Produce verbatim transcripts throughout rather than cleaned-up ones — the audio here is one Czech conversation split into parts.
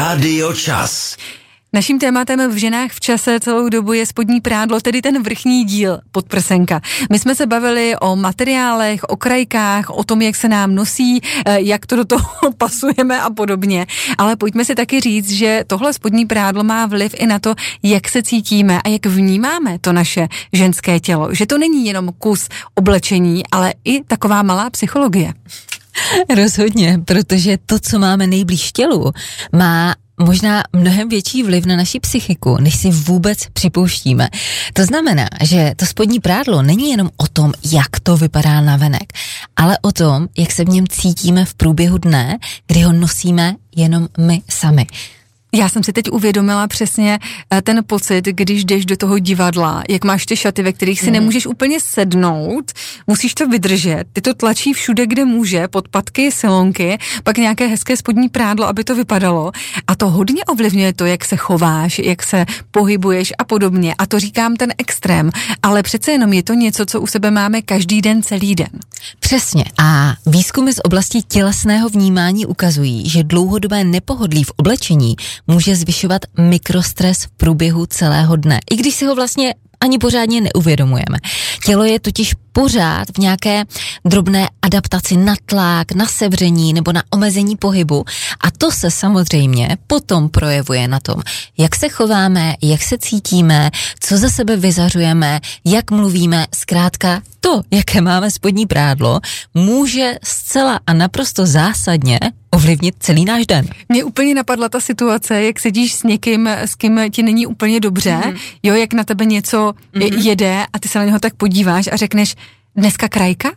Rádio Čas. Naším tématem v Ženách v čase celou dobu je spodní prádlo, tedy ten vrchní díl podprsenka. My jsme se bavili o materiálech, o krajkách, o tom, jak se nám nosí, jak to do toho pasujeme a podobně. Ale pojďme si taky říct, že tohle spodní prádlo má vliv i na to, jak se cítíme a jak vnímáme to naše ženské tělo. Že to není jenom kus oblečení, ale i taková malá psychologie. Rozhodně, protože to, co máme nejblíž tělu, má možná mnohem větší vliv na naši psychiku, než si vůbec připouštíme. To znamená, že to spodní prádlo není jenom o tom, jak to vypadá navenek, ale o tom, jak se v něm cítíme v průběhu dne, kdy ho nosíme jenom my sami. Já jsem si teď uvědomila přesně ten pocit, když jdeš do toho divadla, jak máš ty šaty, ve kterých si mm. nemůžeš úplně sednout, musíš to vydržet, ty to tlačí všude, kde může, podpatky, silonky, pak nějaké hezké spodní prádlo, aby to vypadalo a to hodně ovlivňuje to, jak se chováš, jak se pohybuješ a podobně a to říkám ten extrém, ale přece jenom je to něco, co u sebe máme každý den, celý den. Přesně a výzkumy z oblasti tělesného vnímání ukazují, že dlouhodobé nepohodlí v oblečení může zvyšovat mikrostres v průběhu celého dne, i když si ho vlastně ani pořádně neuvědomujeme. Tělo je totiž pořád v nějaké drobné adaptaci na tlak, na sevření nebo na omezení pohybu a to se samozřejmě potom projevuje na tom, jak se chováme, jak se cítíme, co za sebe vyzařujeme, jak mluvíme, zkrátka to, jaké máme spodní prádlo, může zcela a naprosto zásadně ovlivnit celý náš den. Mně úplně napadla ta situace, jak sedíš s někým, s kým ti není úplně dobře, mm-hmm. jo, jak na tebe něco mm-hmm. jede a ty se na něho tak podíváš a řekneš, dneska krajka?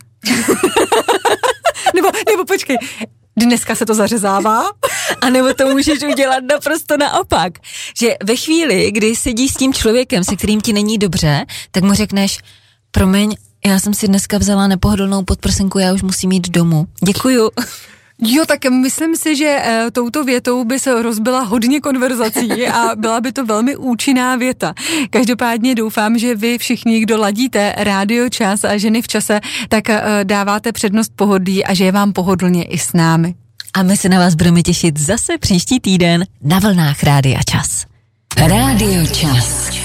nebo, nebo počkej, dneska se to zařezává? A nebo to můžeš udělat naprosto naopak, že ve chvíli, kdy sedíš s tím člověkem, se kterým ti není dobře, tak mu řekneš, promiň, já jsem si dneska vzala nepohodlnou podprsenku, já už musím jít domů. Děkuju. Jo, tak myslím si, že e, touto větou by se rozbila hodně konverzací a byla by to velmi účinná věta. Každopádně doufám, že vy všichni, kdo ladíte Rádio Čas a Ženy v čase, tak e, dáváte přednost pohodlí a že je vám pohodlně i s námi. A my se na vás budeme těšit zase příští týden na vlnách Rádia Čas. Rádio Čas.